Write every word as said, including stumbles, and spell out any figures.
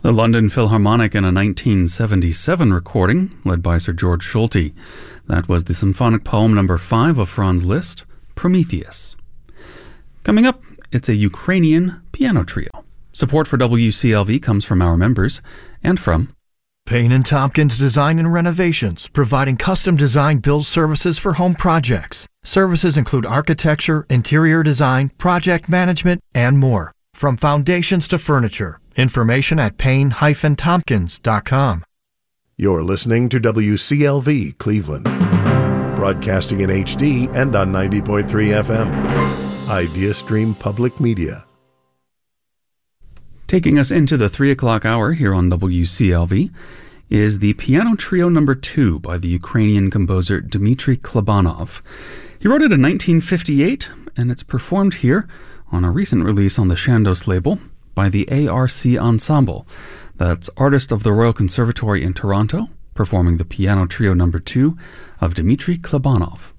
The London Philharmonic in a nineteen seventy-seven recording, led by Sir George Solti. That was the symphonic poem number five of Franz Liszt, Prometheus. Coming up, it's a Ukrainian piano trio. Support for W C L V comes from our members and from Payne and Tompkins Design and Renovations, providing custom design build services for home projects. Services include architecture, interior design, project management, and more. From foundations to furniture. Information at payne dash tompkins dot com. You're listening to W C L V Cleveland, broadcasting in H D and on ninety point three F M. IdeaStream Public Media. Taking us into the three o'clock hour here on W C L V is the Piano Trio number two by the Ukrainian composer Dmitry Klebanov. He wrote it in nineteen fifty-eight, and it's performed here on a recent release on the Chandos label by the A R C Ensemble. That's artist of the Royal Conservatory in Toronto, performing the Piano Trio number two of Dmitry Klebanov.